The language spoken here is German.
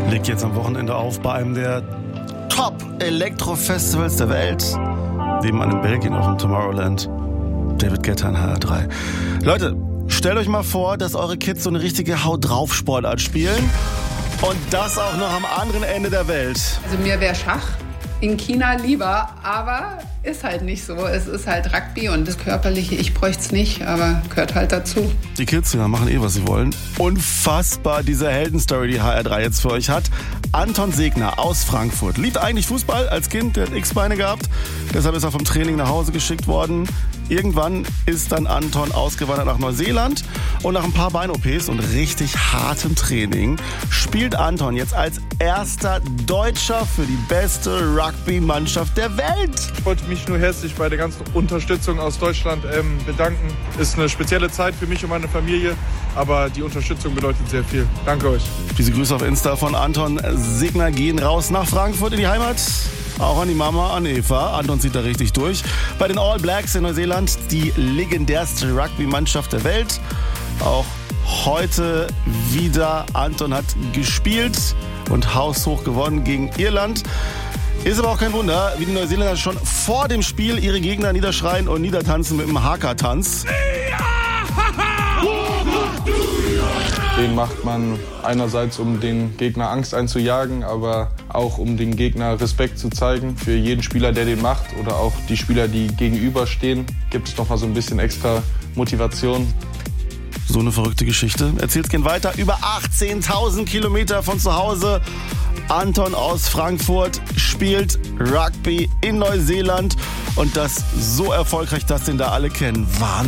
Legt jetzt am Wochenende auf bei einem der Top-Elektro-Festivals der Welt. Nebenan in Belgien auf dem Tomorrowland. David Guetta in HR3. Leute, stellt euch mal vor, dass eure Kids so eine richtige Haut-drauf-Sportart spielen. Und das auch noch am anderen Ende der Welt. Also mir wäre Schach in China lieber, aber ist halt nicht so. Es ist halt Rugby und das Körperliche, ich bräuchte es nicht, aber gehört halt dazu. Die Kids, ja, machen was sie wollen. Unfassbar, diese Heldenstory, die HR3 jetzt für euch hat. Anton Segner aus Frankfurt. Liebt eigentlich Fußball als Kind, der hat X-Beine gehabt. Deshalb ist er vom Training nach Hause geschickt worden. Irgendwann ist dann Anton ausgewandert nach Neuseeland und nach ein paar Bein-OPs und richtig hartem Training spielt Anton jetzt als erster Deutscher für die beste Rugby-Mannschaft der Welt. Ich wollte mich nur herzlich bei der ganzen Unterstützung aus Deutschland bedanken. Ist eine spezielle Zeit für mich und meine Familie, aber die Unterstützung bedeutet sehr viel. Danke euch. Diese Grüße auf Insta von Anton Segner gehen raus nach Frankfurt in die Heimat. Auch an die Mama, an Eva. Anton zieht da richtig durch. Bei den All Blacks in Neuseeland, die legendärste Rugby-Mannschaft der Welt. Auch heute wieder. Anton hat gespielt und haushoch gewonnen gegen Irland. Ist aber auch kein Wunder, wie die Neuseeländer schon vor dem Spiel ihre Gegner niederschreien und niedertanzen mit dem Haka-Tanz. Den macht man einerseits, um den Gegner Angst einzujagen, aber auch um den Gegner Respekt zu zeigen. Für jeden Spieler, der den macht oder auch die Spieler, die gegenüberstehen, gibt es noch mal so ein bisschen extra Motivation. So eine verrückte Geschichte. Erzählt's gern weiter. Über 18.000 Kilometer von zu Hause. Anton aus Frankfurt spielt Rugby in Neuseeland und das so erfolgreich, dass den da alle kennen. Wahnsinn.